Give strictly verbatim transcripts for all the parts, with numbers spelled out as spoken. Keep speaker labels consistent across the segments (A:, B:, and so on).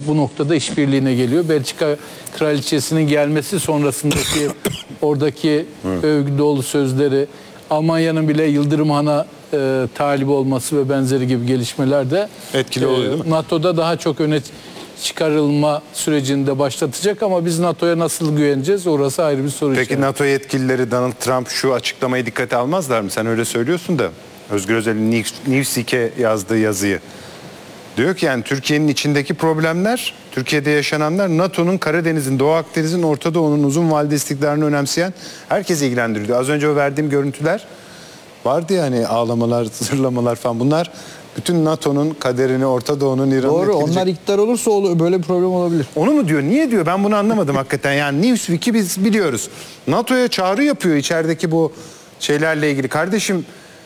A: bu noktada işbirliğine geliyor. Belçika kraliçesinin gelmesi sonrasındaki oradaki övgü dolu sözleri, Almanya'nın bile Yıldırım Han'a e, talip olması ve benzeri gibi gelişmeler de
B: etkili oluyor değil mi?
A: NATO'da daha çok öne çıkarılma sürecinde başlatacak ama biz NATO'ya nasıl güveneceğiz? Orası ayrı bir soru.
B: Peki NATO yetkilileri Donald Trump şu açıklamayı dikkate almazlar mı? Sen öyle söylüyorsun da Özgür Özel'in Newsweek'e yazdığı yazıyı. Diyor ki yani Türkiye'nin içindeki problemler, Türkiye'de yaşananlar NATO'nun Karadeniz'in, Doğu Akdeniz'in, Orta Doğu'nun uzun vadeli istikrarını önemseyen herkesi ilgilendiriyor. Az önce o verdiğim görüntüler vardı ya, hani ağlamalar, zırlamalar falan, bunlar bütün NATO'nun kaderini, Orta Doğu'nun, İran'ın
C: Doğru,
B: etkileyecek.
C: onlar iktidar olursa olur, böyle bir problem olabilir.
B: Onu mu diyor? Niye diyor? Ben bunu anlamadım hakikaten. Yani Newsweek'i biz biliyoruz. NATO'ya çağrı yapıyor içerideki bu şeylerle ilgili. Kardeşim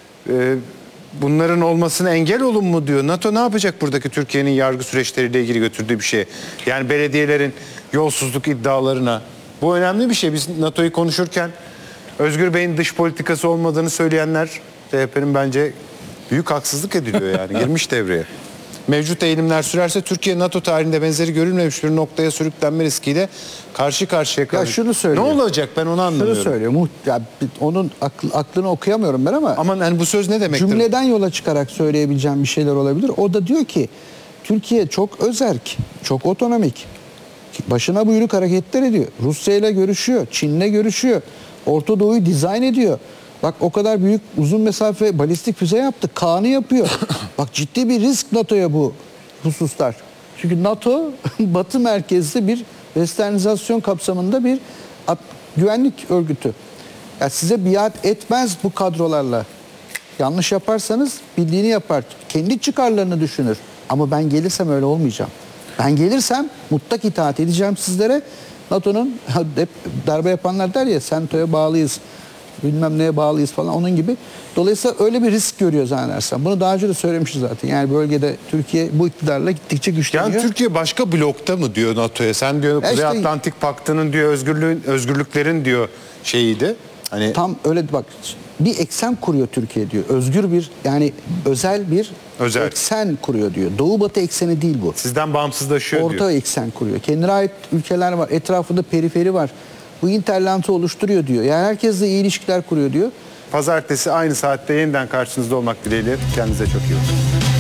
B: e, bunların olmasına engel olun mu diyor. NATO ne yapacak buradaki Türkiye'nin yargı süreçleriyle ilgili götürdüğü bir şey? Yani belediyelerin yolsuzluk iddialarına. Bu önemli bir şey. Biz NATO'yu konuşurken Özgür Bey'in dış politikası olmadığını söyleyenler, C H P'nin bence büyük haksızlık ediliyor yani. Girmiş devreye. Mevcut eğilimler sürerse Türkiye NATO tarihinde benzeri görülmemiş bir noktaya sürüklenme riskiyle karşı karşıya kalır.
C: Ya şunu söylüyor.
B: Ne olacak, ben onu anlamıyorum.
C: Şunu söylüyor. Muht ya, onun akl aklını okuyamıyorum ben ama
B: Aman yani bu söz ne demektir?
C: cümleden yola çıkarak söyleyebileceğim bir şeyler olabilir. O da diyor ki Türkiye çok özerk, çok otonomik. Başına buyruk hareketler ediyor. Rusya ile görüşüyor, Çin'le görüşüyor. Orta Doğu'yu dizayn ediyor. Bak o kadar büyük uzun mesafe balistik füze yaptı. Kaan'ı yapıyor. Bak ciddi bir risk NATO'ya bu hususlar. Çünkü NATO batı merkezli bir westernizasyon kapsamında bir at, güvenlik örgütü. Yani size biat etmez bu kadrolarla. Yanlış yaparsanız bildiğini yapar. Kendi çıkarlarını düşünür. Ama ben gelirsem öyle olmayacağım. Ben gelirsem mutlak itaat edeceğim sizlere. NATO'nun hep darbe yapanlar der ya, Sento'ya bağlıyız, bilmem neye bağlıyız falan, onun gibi. Dolayısıyla öyle bir risk görüyor zannedersem. Bunu daha önce de söylemişiz zaten. Yani bölgede Türkiye bu iktidarla gittikçe güçleniyor.
B: Yani Türkiye başka blokta mı diyor NATO'ya? Sen diyor Kuzey
C: işte,
B: Atlantik Paktı'nın diyor özgürlüğün, özgürlüklerin diyor şeyiydi. Hani
C: tam öyle bak, bir eksen kuruyor Türkiye diyor. Özgür bir, yani özel bir
B: Özel.
C: eksen kuruyor diyor. Doğu batı ekseni değil bu.
B: sizden bağımsızlaşıyor
C: Orta
B: diyor.
C: eksen kuruyor. Kendine ait ülkeler var. Etrafında periferi var. Bu interlantı oluşturuyor diyor. Yani herkesle iyi ilişkiler kuruyor diyor.
B: Pazartesi aynı saatte yeniden karşınızda olmak dileğiyle. Kendinize çok iyi bakın.